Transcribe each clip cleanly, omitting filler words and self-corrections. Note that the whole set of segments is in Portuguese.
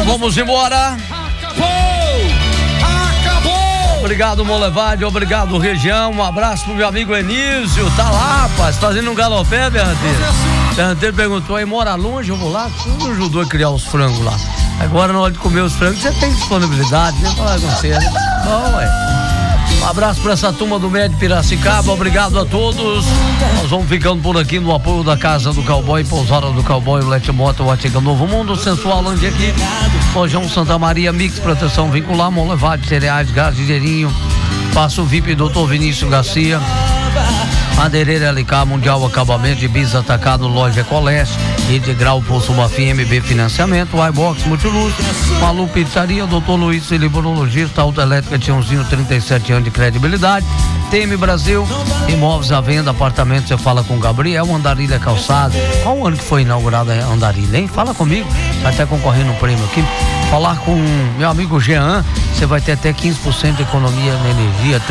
Vamos embora. Acabou. Obrigado, Molevade. Obrigado, região. Um abraço pro meu amigo Enísio. Tá lá, rapaz, fazendo um galopé, Bernardeiro. Bernardeiro perguntou aí, mora longe? Eu vou lá. Você não ajudou a criar os frangos lá. Agora, na hora de comer os frangos, você tem disponibilidade, né? Falar com você, né? Bom, ué. Um abraço para essa turma do Médio Piracicaba, obrigado a todos. Nós vamos ficando por aqui no apoio da Casa do Cowboy, Pousada do Cowboy, Lete Moto, Ótica Novo Mundo, Sensual Land aqui, Lojão Santa Maria, Mix, Proteção Vincular, Molevade, Cereais, Gás, Dinheirinho, Passo VIP, Dr. Vinícius Garcia, Madeireira LK, Mundial Acabamento de Bis Atacado, Loja Coleste, Rede Grau, Poço Bafim, MB Financiamento, iBox Multiluz, Malu Pizzaria, Dr. Luiz, Liborologista, Autoelétrica Tiãozinho, 37 anos de credibilidade, TM Brasil, imóveis à venda, apartamentos, você fala com o Gabriel, Andarilha Calçado. Qual o ano que foi inaugurada a Andarilha, hein? Fala comigo, vai até concorrendo um prêmio aqui. Falar com meu amigo Jean, você vai ter até 15% de economia na energia,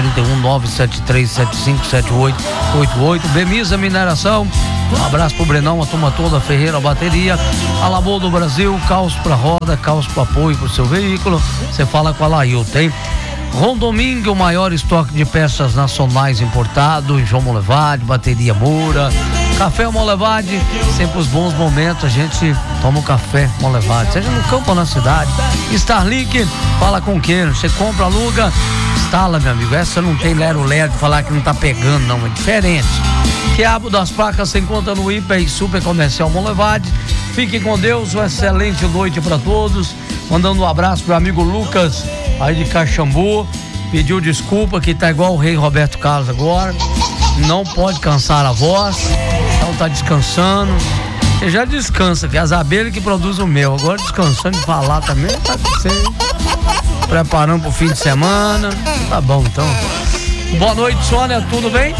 31973757888. Bemisa Mineração, um abraço pro Brenão, a turma toda, Ferreira Bateria, Alabô do Brasil, Caos pra roda, Caos pro apoio pro seu veículo, você fala com a Lailton, hein? Rondomingo, o maior estoque de peças nacionais importado, João Molevade, Bateria Moura, Café Molevade, sempre os bons momentos, a gente toma um café Molevade, seja no campo ou na cidade. Starlink, fala com quem? Você compra, aluga, instala, meu amigo. Essa não tem lero-lero de falar que não tá pegando, não, é diferente. Quiabo das Placas se encontra no IPA e Super Comercial Molevade. Fique com Deus, uma excelente noite para todos. Mandando um abraço pro amigo Lucas, aí de Caxambu. Pediu desculpa que tá igual o rei Roberto Carlos agora. Não pode cansar a voz. Então tá descansando. Você já descansa, que as abelhas que produzem o mel. Agora descansando de falar também, tá certo. Preparando pro fim de semana. Tá bom, então. Boa noite, Sônia, tudo bem?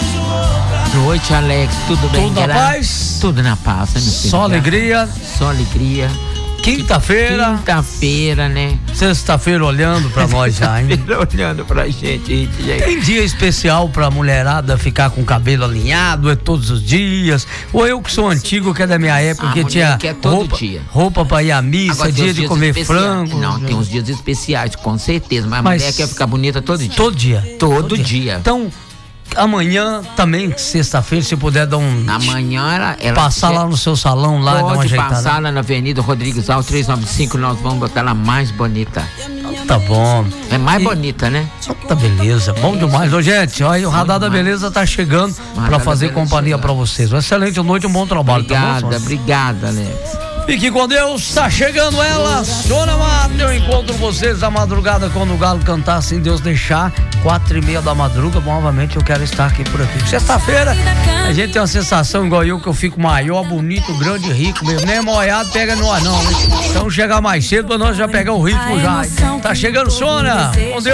Boa noite, Alex, tudo bem? Tudo na paz? Tudo na paz, né, meu filho? Só alegria. Só alegria. Quinta-feira, né? Sexta-feira olhando pra nós já, hein? Olhando pra gente. Tem dia especial pra mulherada ficar com o cabelo alinhado, é todos os dias? Ou eu que sou antigo, que é da minha época, que tinha que é todo dia. Roupa pra ir à missa, agora, dia de comer frango. Não, tem uns dias especiais, com certeza, mas a mulher quer ficar bonita todo dia. Todo dia? Todo dia. Então, amanhã também, sexta-feira, se puder dar um... Amanhã ela passar lá no seu salão, lá, dar uma ajeitada. Pode passar lá na Avenida Rodrigues Alves 395, nós vamos botar ela mais bonita. Tá bom. É mais bonita, né? Tá beleza, bom demais. Ô, gente, olha, o Radar da Beleza tá chegando pra fazer companhia pra vocês. Uma excelente noite, um bom trabalho. Obrigada, Alex. Fique com Deus, tá chegando ela, Sônia Mata. Eu encontro vocês à madrugada quando o galo cantar, se Deus deixar, 4:30 da madruga. Novamente eu quero estar aqui por aqui. Sexta-feira, a gente tem uma sensação igual eu, que eu fico maior, bonito, grande, rico mesmo. Nem molhado pega nós não, né? Então chegar mais cedo pra nós já pegar o ritmo já. Tá chegando, Sônia. Com Deus.